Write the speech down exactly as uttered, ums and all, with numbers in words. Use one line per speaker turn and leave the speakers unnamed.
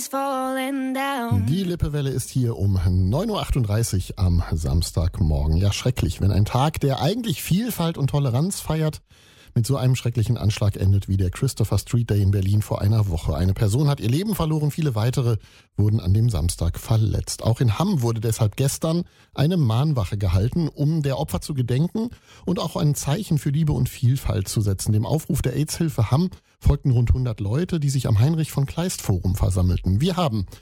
falling down.
Die Lippewelle ist hier um neun Uhr achtunddreißig am Samstagmorgen. Ja, schrecklich, wenn ein Tag, der eigentlich Vielfalt und Toleranz feiert, mit so einem schrecklichen Anschlag endet wie der Christopher Street Day in Berlin vor einer Woche. Eine Person hat ihr Leben verloren, viele weitere wurden an dem Samstag verletzt. Auch in Hamm wurde deshalb gestern eine Mahnwache gehalten, um der Opfer zu gedenken und auch ein Zeichen für Liebe und Vielfalt zu setzen. Dem Aufruf der AIDS-Hilfe Hamm folgten rund hundert Leute, die sich am Heinrich von Kleist Forum versammelten. Wir haben